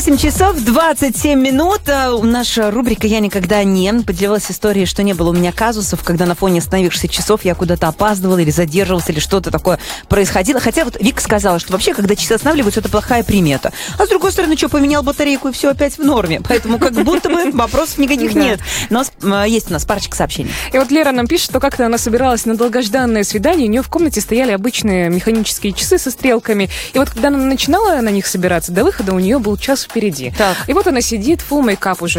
8 часов 27 минут. Наша рубрика «Я никогда не» поделилась историей, что не было у меня казусов, когда на фоне остановившихся часов я куда-то опаздывала или задерживалась, или что-то такое происходило. Хотя вот Вика сказала, что вообще, когда часы останавливаются, это плохая примета. А с другой стороны, что, поменял батарейку, и все опять в норме. Поэтому как будто бы вопросов никаких нет. Но есть у нас парочка сообщений. И вот Лера нам пишет, что как-то она собиралась на долгожданное свидание, у нее в комнате стояли обычные механические часы со стрелками. И вот когда она начинала на них собираться, до выхода у нее был час впереди. Так. И вот она сидит, full мейкап уже